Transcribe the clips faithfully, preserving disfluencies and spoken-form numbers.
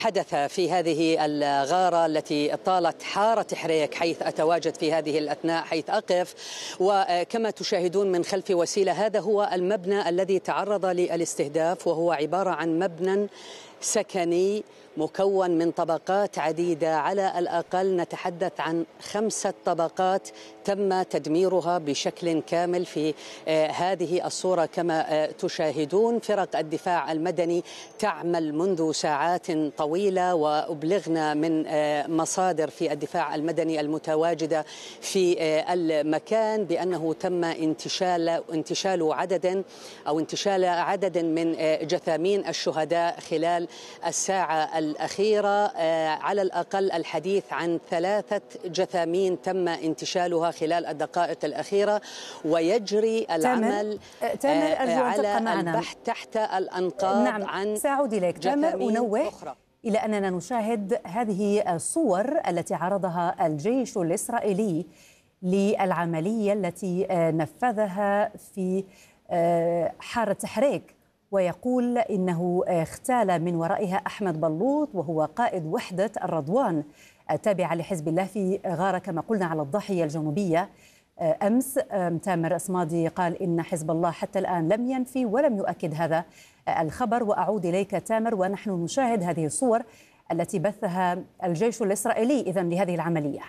حدث في هذه الغارة التي طالت حارة حريك حيث أتواجد في هذه الأثناء حيث أقف. وكما تشاهدون من خلف وسيلة، هذا هو المبنى الذي تعرض للاستهداف، وهو عبارة عن مبنى سكني مكون من طبقات عديدة، على الأقل نتحدث عن خمسة طبقات تم تدميرها بشكل كامل في هذه الصورة. كما تشاهدون فرق الدفاع المدني تعمل منذ ساعات طويلة، وأبلغنا من مصادر في الدفاع المدني المتواجدة في المكان بأنه تم انتشال انتشال عدد أو انتشال عدد من جثامين الشهداء خلال الساعة الأخيرة. على الأقل الحديث عن ثلاثة جثامين تم انتشالها خلال الدقائق الأخيرة، ويجري العمل تامر أرجو أن تبقى على معنا. البحث تحت الأنقاض. نعم، عن سأعود إليك تامر. أنوه أخرى. إلى أننا نشاهد هذه الصور التي عرضها الجيش الإسرائيلي للعملية التي نفذها في حارة حريك، ويقول إنه اختال من ورائها أحمد بلوط وهو قائد وحدة الرضوان التابعة لحزب الله في غارة كما قلنا على الضاحية الجنوبية. أمس تامر أسماضي قال إن حزب الله حتى الآن لم ينفي ولم يؤكد هذا الخبر. وأعود إليك تامر ونحن نشاهد هذه الصور التي بثها الجيش الإسرائيلي إذن لهذه العملية.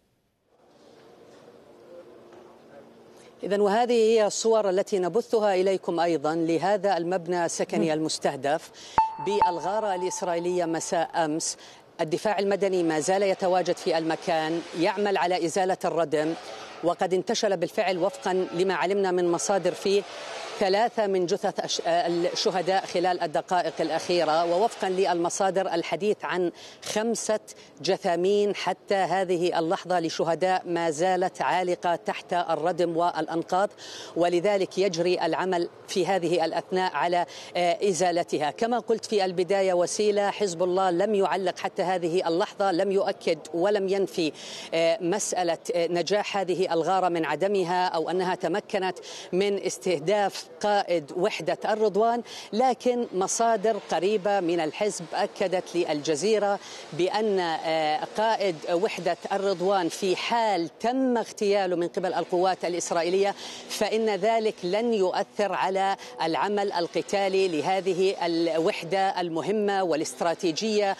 إذن وهذه هي الصور التي نبثها إليكم أيضا لهذا المبنى السكني المستهدف بالغارة الإسرائيلية مساء أمس. الدفاع المدني ما زال يتواجد في المكان، يعمل على إزالة الردم، وقد انتشل بالفعل وفقا لما علمنا من مصادر فيه ثلاثة من جثث الشهداء خلال الدقائق الأخيرة، ووفقا للمصادر الحديث عن خمسة جثامين حتى هذه اللحظة لشهداء ما زالت عالقة تحت الردم والأنقاض، ولذلك يجري العمل في هذه الأثناء على إزالتها. كما قلت في البداية وسيلة، حزب الله لم يعلق حتى هذه اللحظة، لم يؤكد ولم ينفي مسألة نجاح هذه الغارة من عدمها أو أنها تمكنت من استهداف قائد وحدة الرضوان، لكن مصادر قريبة من الحزب أكدت للجزيرة بأن قائد وحدة الرضوان في حال تم اغتياله من قبل القوات الإسرائيلية فإن ذلك لن يؤثر على العمل القتالي لهذه الوحدة المهمة والاستراتيجية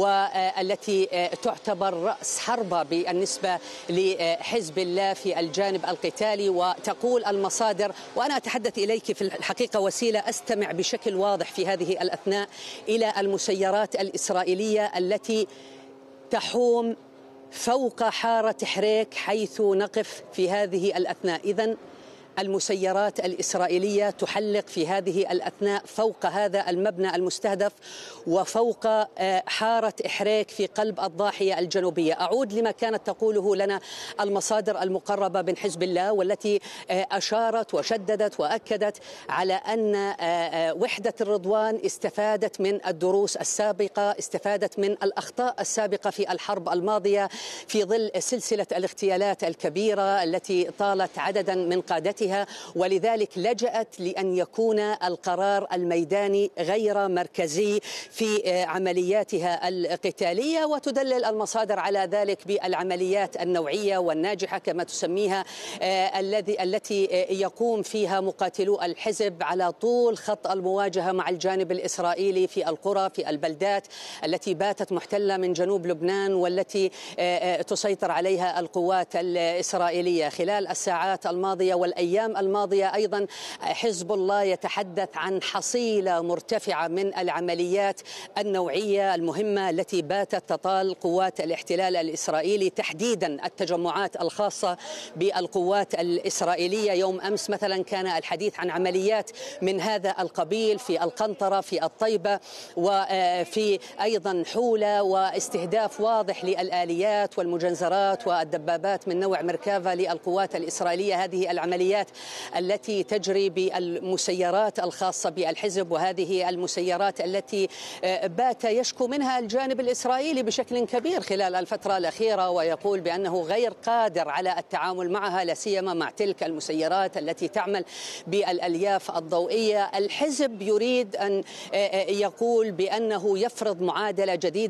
والتي تعتبر رأس حربة بالنسبة لحزب الله في الجانب القتالي. وتقول المصادر، وأنا أتحدث إليك في الحقيقة وسيلة، أستمع بشكل واضح في هذه الأثناء إلى المسيرات الإسرائيلية التي تحوم فوق حارة حريك حيث نقف في هذه الأثناء. إذن المسيرات الإسرائيلية تحلق في هذه الأثناء فوق هذا المبنى المستهدف وفوق حارة حريك في قلب الضاحية الجنوبية. أعود لما كانت تقوله لنا المصادر المقربة من حزب الله، والتي أشارت وشددت وأكدت على أن وحدة الرضوان استفادت من الدروس السابقة، استفادت من الأخطاء السابقة في الحرب الماضية في ظل سلسلة الاغتيالات الكبيرة التي طالت عددا من قادتها، ولذلك لجأت لأن يكون القرار الميداني غير مركزي في عملياتها القتالية. وتدلل المصادر على ذلك بالعمليات النوعية والناجحة كما تسميها الذي التي يقوم فيها مقاتلو الحزب على طول خط المواجهة مع الجانب الإسرائيلي في القرى في البلدات التي باتت محتلة من جنوب لبنان والتي تسيطر عليها القوات الإسرائيلية. خلال الساعات الماضية والأيام الماضية أيضا حزب الله يتحدث عن حصيلة مرتفعة من العمليات النوعية المهمة التي باتت تطال قوات الاحتلال الإسرائيلي، تحديدا التجمعات الخاصة بالقوات الإسرائيلية. يوم أمس مثلا كان الحديث عن عمليات من هذا القبيل في القنطرة في الطيبة وفي أيضا حولة، واستهداف واضح للآليات والمجنزرات والدبابات من نوع مركافا للقوات الإسرائيلية. هذه العمليات التي تجري بالمسيرات الخاصة بالحزب، وهذه المسيرات التي بات يشكو منها الجانب الإسرائيلي بشكل كبير خلال الفترة الأخيرة، ويقول بأنه غير قادر على التعامل معها، لا سيما مع تلك المسيرات التي تعمل بالألياف الضوئية. الحزب يريد أن يقول بأنه يفرض معادلة جديدة